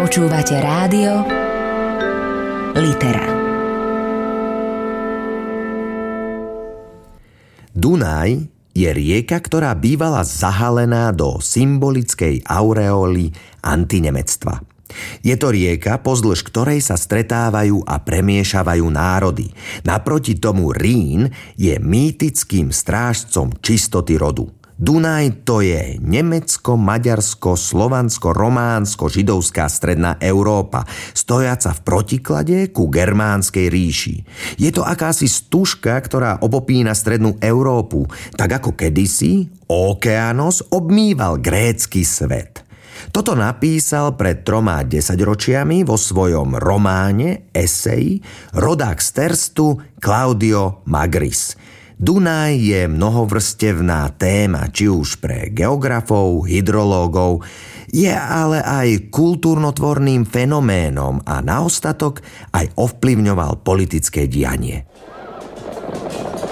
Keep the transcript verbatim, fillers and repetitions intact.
Počúvate rádio Litera. Dunaj je rieka, ktorá bývala zahalená do symbolickej aureóly antinemectva. Je to rieka, pozdĺž ktorej sa stretávajú a premiešavajú národy. Naproti tomu Rín je mýtickým strážcom čistoty rodu. Dunaj to je Nemecko, Maďarsko, Slovansko, Románsko, židovská stredná Európa, stojaca v protiklade ku germánskej ríši. Je to akási stužka, ktorá obopína strednú Európu, tak ako kedysi Okeanos obmýval grécky svet. Toto napísal pred troma desaťročiami vo svojom románe, eseji, rodák z Terstu Claudio Magris. Dunaj je mnohovrstevná téma, či už pre geografov, hydrológov, je ale aj kultúrnotvorným fenoménom a na ostatok aj ovplyvňoval politické dianie.